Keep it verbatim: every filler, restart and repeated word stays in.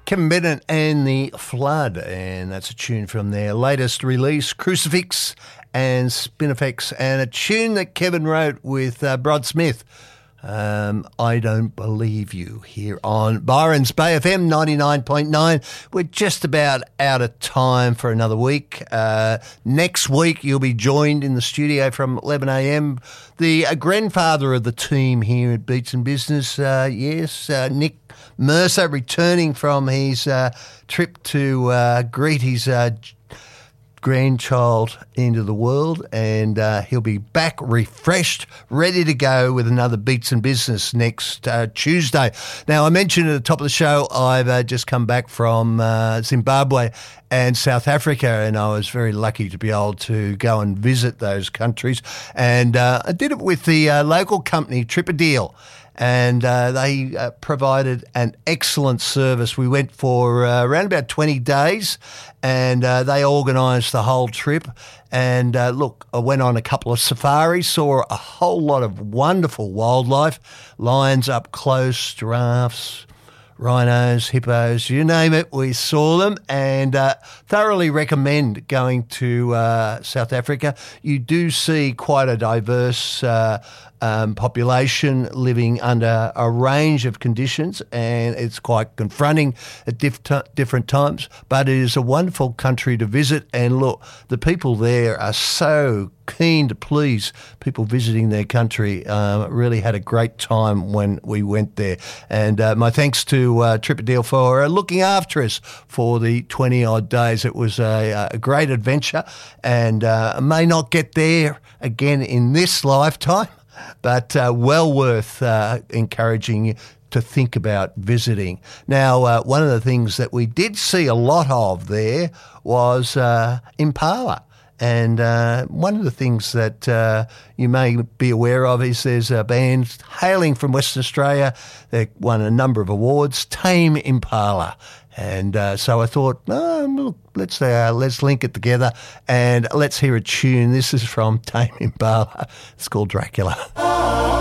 Kevin Bennett and the Flood, and that's a tune from their latest release, Crucifix and Spinifex, and a tune that Kevin wrote with uh, Brod Smith, um, I Don't Believe You, here on Byron's Bay F M ninety-nine point nine. We're just about out of time for another week. Uh, next week you'll be joined in the studio from eleven a m, the uh, grandfather of the team here at Beats and Business, uh, yes, uh, Nick Mercer, returning from his uh, trip to uh, greet his uh, grandchild into the world, and uh, he'll be back refreshed, ready to go with another Beats and Business next uh, Tuesday. Now, I mentioned at the top of the show, I've uh, just come back from uh, Zimbabwe and South Africa, and I was very lucky to be able to go and visit those countries, and uh, I did it with the uh, local company, Tripadeal. And uh, they uh, provided an excellent service. We went for uh, around about twenty days, and uh, they organised the whole trip. And uh, look, I went on a couple of safaris, saw a whole lot of wonderful wildlife, lions up close, giraffes, rhinos, hippos, you name it, we saw them, and uh, thoroughly recommend going to uh, South Africa. You do see quite a diverse uh, um, population living under a range of conditions, and it's quite confronting at diff- t- different times, but it is a wonderful country to visit. And look, the people there are so keen to please people visiting their country. Uh, really had a great time when we went there. And uh, my thanks to uh, Tripadeal for uh, looking after us for the twenty-odd days. It was a, a great adventure, and uh, may not get there again in this lifetime, but uh, well worth uh, encouraging you to think about visiting. Now, uh, one of the things that we did see a lot of there was uh, impala. And uh, one of the things that uh, you may be aware of is there's a band hailing from Western Australia. They won a number of awards, Tame Impala. And uh, so I thought, oh, look, let's uh, let's link it together and let's hear a tune. This is from Tame Impala. It's called Dracula.